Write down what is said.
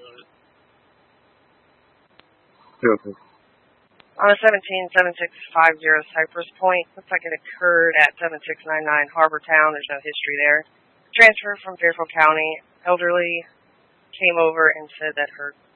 Okay. On a 177650 Cypress Point, looks like it occurred at 7699 Harbor Town. There's no history there. Transfer from Fairfield County. Elderly came over and said that her